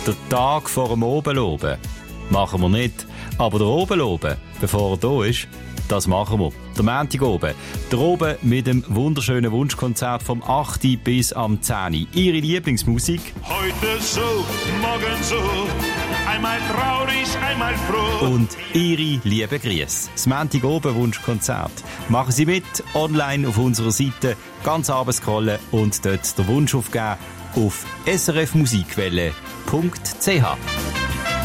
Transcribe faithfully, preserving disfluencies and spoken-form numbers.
Der Tag vor dem Obenloben machen wir nicht. Aber der Obenloben, bevor er da ist, das machen wir. Der Montag oben. Der oben mit dem wunderschönen Wunschkonzert vom acht bis am zehn. Ihre Lieblingsmusik. Heute so, morgen so, einmal traurig, einmal froh. Und Ihre lieben Grüße. Das Montag oben Wunschkonzert. Machen Sie mit, online auf unserer Seite, ganz abends scrollen und dort den Wunsch aufgeben auf s r f musikwelle punkt c h.